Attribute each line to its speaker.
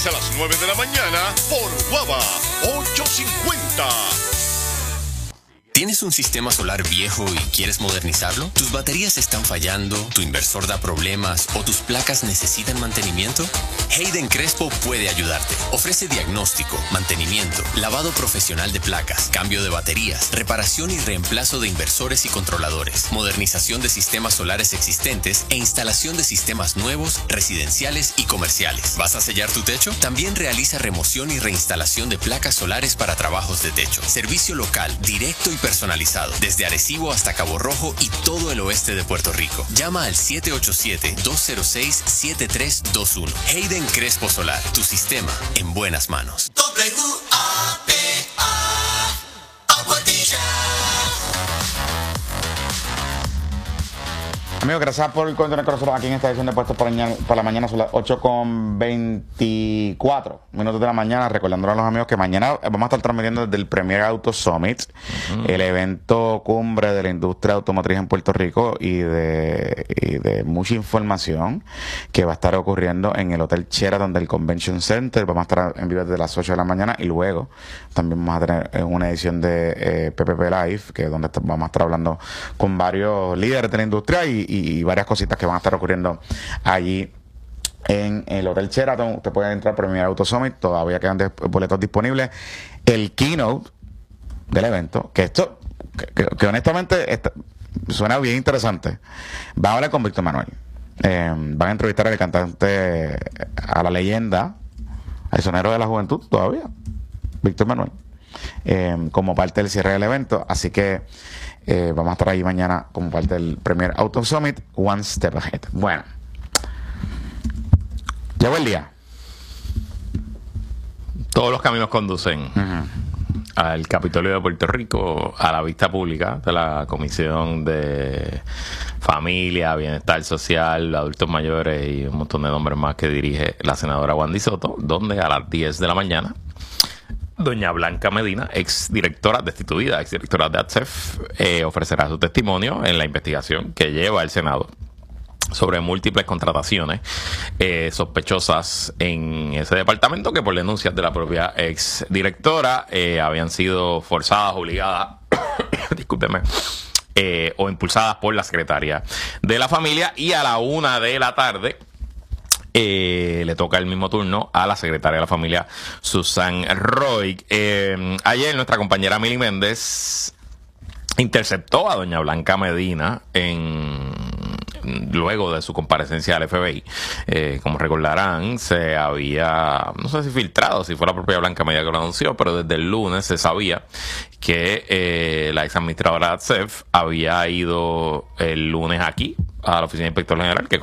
Speaker 1: martes a las 9 de la mañana por Guava 850.
Speaker 2: ¿Tienes un sistema solar viejo y quieres modernizarlo? ¿Tus baterías están fallando? ¿Tu inversor da problemas? ¿O tus placas necesitan mantenimiento? Hayden Crespo puede ayudarte. Ofrece diagnóstico, mantenimiento, lavado profesional de placas, cambio de baterías, reparación y reemplazo de inversores y controladores, modernización de sistemas solares existentes e instalación de sistemas nuevos, residenciales y comerciales. ¿Vas a sellar tu techo? También realiza remoción y reinstalación de placas solares para trabajos de techo. Servicio local, directo y personalizado, desde Arecibo hasta Cabo Rojo y todo el oeste de Puerto Rico. Llama al 787-206-7321. Hayden Crespo Solar, tu sistema en buenas manos.
Speaker 3: Amigos, gracias por continuar con nosotros aquí en esta edición de Puestos para la Mañana. Son las 8:24 minutos de la mañana. Recordándole a los amigos que mañana vamos a estar transmitiendo desde el Premier Auto Summit, el evento cumbre de la industria automotriz en Puerto Rico y de mucha información que va a estar ocurriendo en el Hotel Sheraton del Convention Center. Vamos a estar en vivo desde las 8 de la mañana y luego también vamos a tener una edición de PPP Live, que es donde vamos a estar hablando con varios líderes de la industria y varias cositas que van a estar ocurriendo allí en el Hotel Sheraton. Usted puede entrar a Premier Auto Summit, todavía quedan boletos disponibles. El keynote del evento, que esto, que honestamente suena bien interesante. Va a hablar con Víctor Manuel. Van a entrevistar al cantante, a la leyenda, al sonero de la juventud todavía, Víctor Manuel, como parte del cierre del evento. Así que vamos a estar ahí mañana como parte del Premier Auto Summit, One Step Ahead. Bueno, llegó el día.
Speaker 4: Todos los caminos conducen al Capitolio de Puerto Rico, a la vista pública de la Comisión de Familia, Bienestar Social, Adultos Mayores y un montón de nombres más que dirige la senadora Wandy Soto, donde a las 10 de la mañana doña Blanca Medina, exdirectora destituida, exdirectora de ATSEF, ofrecerá su testimonio en la investigación que lleva el Senado sobre múltiples contrataciones sospechosas en ese departamento, que por denuncias de la propia exdirectora habían sido forzadas, obligadas, discúlpeme, o impulsadas por la secretaria de la Familia. Y a la 1 de la tarde le toca el mismo turno a la secretaria de la Familia, Susan Roy. Ayer nuestra compañera Mili Méndez interceptó a doña Blanca Medina luego de su comparecencia al FBI. Como recordarán, se había, no sé si filtrado, si fue la propia Blanca Medina que lo anunció, pero desde el lunes se sabía que la ex administradora de ATSEF había ido el lunes aquí a la oficina de inspector general, que